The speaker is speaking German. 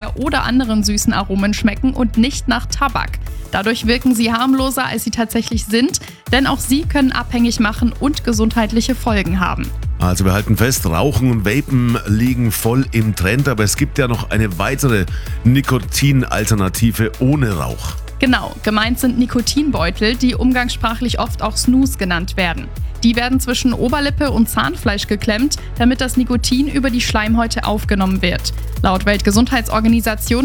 Erdbeer oder anderen süßen Aromen schmecken und nicht nach Tabak. Dadurch wirken sie harmloser, als sie tatsächlich sind, denn auch sie können abhängig machen und gesundheitliche Folgen haben. Also wir halten fest, Rauchen und Vapen liegen voll im Trend, aber es gibt ja noch eine weitere Nikotinalternative ohne Rauch. Genau, gemeint sind Nikotinbeutel, die umgangssprachlich oft auch Snus genannt werden. Die werden zwischen Oberlippe und Zahnfleisch geklemmt, damit das Nikotin über die Schleimhäute aufgenommen wird. Laut Weltgesundheitsorganisation